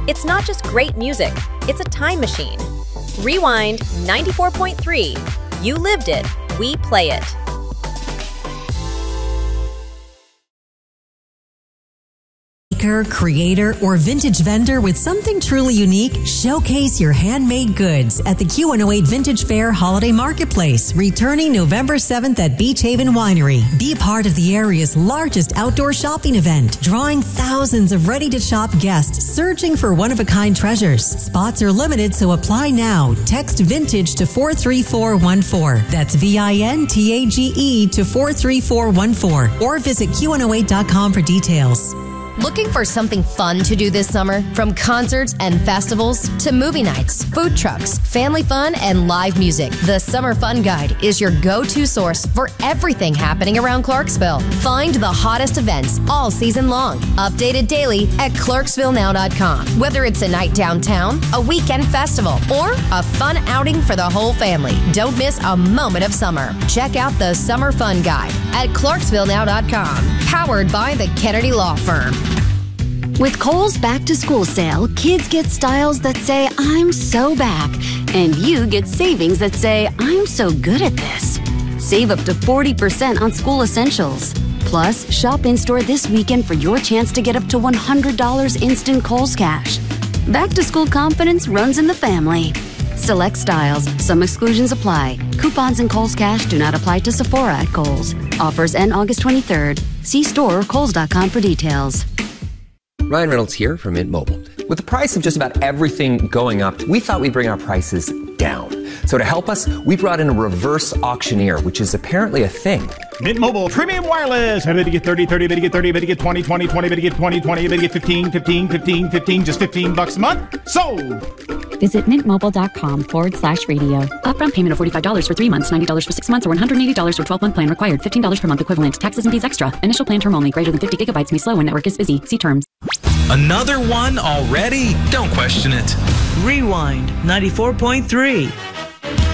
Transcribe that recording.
It's not just great music, it's a time machine. Rewind 94.3. You lived it, we play it. Creator, or vintage vendor with something truly unique? Showcase your handmade goods at the Q108 Vintage Fair Holiday Marketplace, returning November 7th at Beach Haven Winery. Be part of the area's largest outdoor shopping event, drawing thousands of ready-to-shop guests searching for one-of-a-kind treasures. Spots are limited, so apply now. Text VINTAGE to 43414. That's VINTAGE to 43414. Or visit Q108.com for details. Looking for something fun to do this summer? From concerts and festivals to movie nights, food trucks, family fun, and live music, the Summer Fun Guide is your go-to source for everything happening around Clarksville. Find the hottest events all season long, updated daily at ClarksvilleNow.com. Whether it's a night downtown, a weekend festival, or a fun outing for the whole family, don't miss a moment of summer. Check out the Summer Fun Guide at ClarksvilleNow.com. Powered by the Kennedy Law Firm. With Kohl's Back to School sale, kids get styles that say, I'm so back. And you get savings that say, I'm so good at this. Save up to 40% on school essentials. Plus, shop in-store this weekend for your chance to get up to $100 instant Kohl's cash. Back to school confidence runs in the family. Select styles. Some exclusions apply. Coupons and Kohl's cash do not apply to Sephora at Kohl's. Offers end August 23rd. See store or Kohls.com for details. Ryan Reynolds here from Mint Mobile. With the price of just about everything going up, we thought we'd bring our prices down. So to help us, we brought in a reverse auctioneer, which is apparently a thing. Mint Mobile Premium Wireless. How did you get 30, 30, bid you get 30, bid you get 20, 20, 20, bid you get 20, 20, bid you get 15, 15, 15, 15, just $15 a month? Sold! Visit mintmobile.com/radio. Upfront payment of $45 for 3 months, $90 for 6 months, or $180 for 12-month plan required. $15 per month equivalent. Taxes and fees extra. Initial plan term only. Greater than 50 gigabytes may slow when network is busy. See terms. Another one already? Don't question it. Rewind 94.3.